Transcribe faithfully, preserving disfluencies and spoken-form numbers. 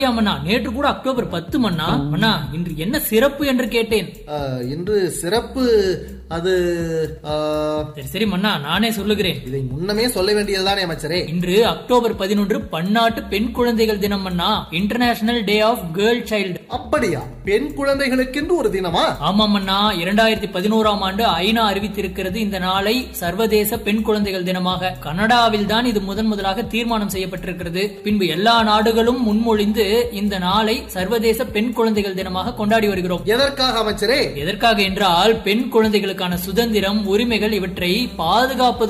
மன்னா, நேற்று கூட அக்டோபர் பத்து மன்னா. மன்னா, இன்று என்ன சிறப்பு என்று கேட்டேன். இன்று சிறப்பு அது சரி சரி மன்னா, நானே சொல்லுகிறேன். இதை முன்னமே சொல்ல வேண்டியதுதானே அமைச்சரே. இன்று அக்டோபர் பதினொன்று பன்னாட்டு பெண் குழந்தைகள் தினம் மன்னா. International day of girl child. அப்படியா? பெண் குழந்தைகளுக்கென்று ஒரு தினமா? ஆமாம் மன்னா, இரண்டாயிரத்தி பதினோராம் ஆண்டு ஐநா அறிவித்திருக்கிறது இந்த நாளை சர்வதேச பெண் குழந்தைகள் தினமாக. கனடாவில் தான் இது முதன் முதலாக தீர்மானம் செய்யப்பட்டிருக்கிறது. பின்பு எல்லா நாடுகளும் முன்மொழிந்து இந்த நாளை சர்வதேச பெண் குழந்தைகள் தினமாக கொண்டாடி வருகிறோம். எதற்காக அமைச்சரே? எதற்காக என்றால் பெண் குழந்தைகளுக்கான சுதந்திரம், உரிமைகள் இவற்றை பாதுகாப்பது